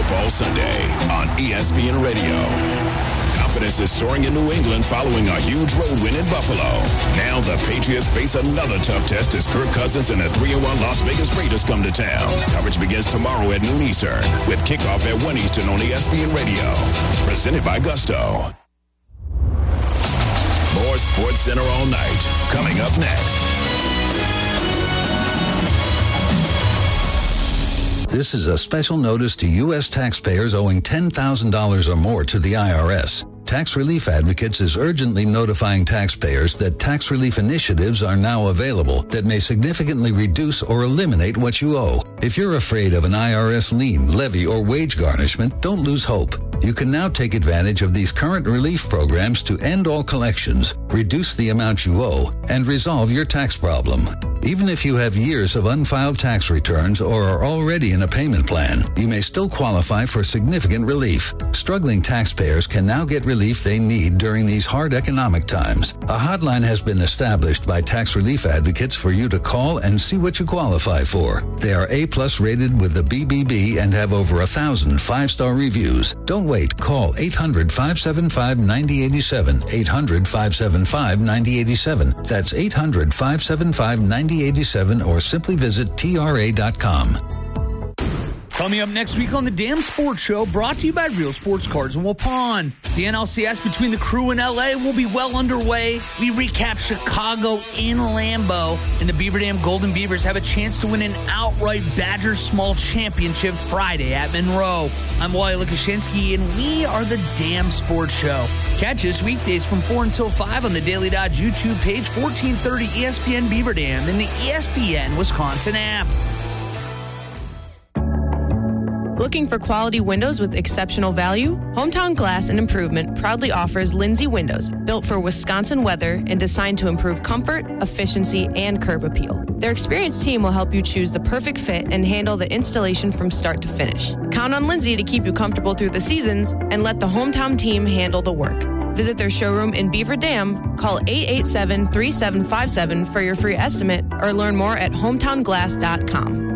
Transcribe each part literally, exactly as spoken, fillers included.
Football Sunday on E S P N Radio. Confidence is soaring in New England following a huge road win in Buffalo. Now the Patriots face another tough test as Kirk Cousins and the three and one Las Vegas Raiders come to town. Coverage begins tomorrow at noon Eastern with kickoff at one Eastern on E S P N Radio. Presented by Gusto. More Sports Center all night. Coming up next. This is a special notice to U S taxpayers owing ten thousand dollars or more to the I R S. Tax Relief Advocates is urgently notifying taxpayers that tax relief initiatives are now available that may significantly reduce or eliminate what you owe. If you're afraid of an I R S lien, levy, or wage garnishment, don't lose hope. You can now take advantage of these current relief programs to end all collections, reduce the amount you owe, and resolve your tax problem. Even if you have years of unfiled tax returns or are already in a payment plan, you may still qualify for significant relief. Struggling taxpayers can now get relief they need during these hard economic times. A hotline has been established by Tax Relief Advocates for you to call and see what you qualify for. They are A-plus rated with the B B B and have over a thousand five-star reviews. Don't wait. Call eight hundred, five seven five, nine zero eight seven, eight hundred, five seven five, nine zero eight seven. That's eight hundred, five seven five, nine zero eight seven or simply visit T R A dot com. Coming up next week on the Damn Sports Show, brought to you by Real Sports Cards in Waupun. The N L C S between the Crew and L A will be well underway. We recap Chicago in Lambeau, and the Beaver Dam Golden Beavers have a chance to win an outright Badger Small Championship Friday at Monroe. I'm Wally Lukashinsky, and we are the Damn Sports Show. Catch us weekdays from four until five on the Daily Dodge YouTube page, fourteen thirty E S P N Beaver Dam, and the E S P N Wisconsin app. Looking for quality windows with exceptional value? Hometown Glass and Improvement proudly offers Lindsay Windows, built for Wisconsin weather and designed to improve comfort, efficiency, and curb appeal. Their experienced team will help you choose the perfect fit and handle the installation from start to finish. Count on Lindsay to keep you comfortable through the seasons and let the hometown team handle the work. Visit their showroom in Beaver Dam, call eight eight seven, three seven five seven for your free estimate, or learn more at hometown glass dot com.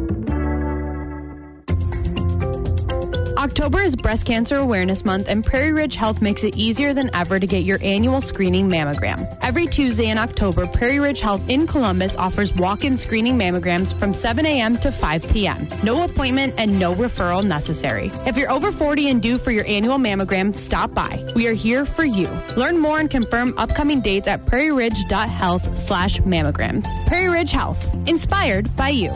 October is Breast Cancer Awareness Month, and Prairie Ridge Health makes it easier than ever to get your annual screening mammogram. Every Tuesday in October, Prairie Ridge Health in Columbus offers walk-in screening mammograms from seven a.m. to five p.m. No appointment and no referral necessary. If you're over forty and due for your annual mammogram, stop by. We are here for you. Learn more and confirm upcoming dates at prairie ridge dot health slash mammograms. Prairie Ridge Health, inspired by you.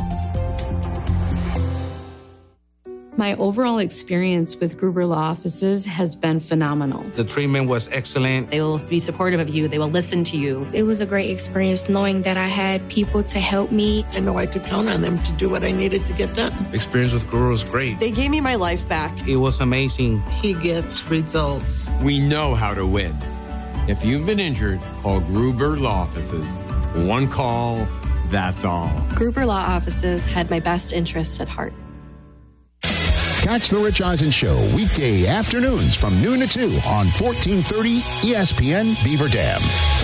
My overall experience with Gruber Law Offices has been phenomenal. The treatment was excellent. They will be supportive of you. They will listen to you. It was a great experience knowing that I had people to help me. I know I could count on them to do what I needed to get done. Experience with Gruber was great. They gave me my life back. It was amazing. He gets results. We know how to win. If you've been injured, call Gruber Law Offices. One call, that's all. Gruber Law Offices had my best interests at heart. Catch the Rich Eisen Show weekday afternoons from noon to two on fourteen thirty E S P N Beaver Dam.